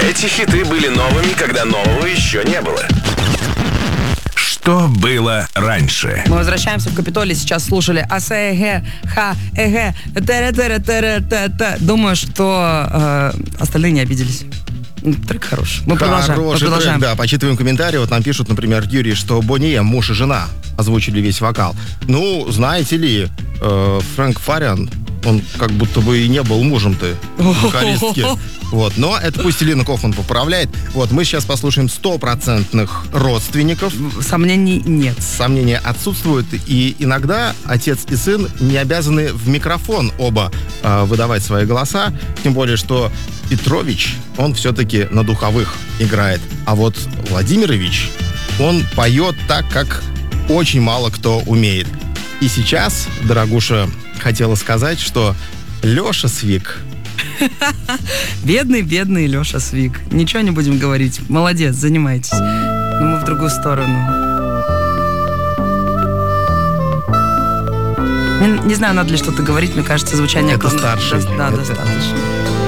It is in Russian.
Эти хиты были новыми, когда нового еще не было. Что было раньше? Мы возвращаемся в Капитолий. Сейчас слушали АСЭГ, Ха, Эгэ, Тере. Думаю, что остальные не обиделись. Трек хороший. Мы продолжаем. Трек, да. Почитываем комментарии. Вот нам пишут, например, Юрий, что Boney M, муж и жена, озвучили весь вокал. Ну, знаете ли, Фрэнк Фариан, он как будто бы и не был мужем-то вокалистки. Вот, но это пусть Элина Кофман поправляет. Вот, мы сейчас послушаем 100% родственников. Сомнений нет. Сомнения отсутствуют, и иногда отец и сын не обязаны в микрофон оба выдавать свои голоса, тем более, что Петрович, он все-таки на духовых играет, а вот Владимирович, он поет так, как очень мало кто умеет. И сейчас, дорогуша, хотела сказать, что Леша Свик... Бедный Леша Свик. Ничего не будем говорить. Молодец, занимайтесь. Но мы в другую сторону. Не знаю, надо ли что-то говорить. Мне кажется, звучание... Это старший. Да, достаточно.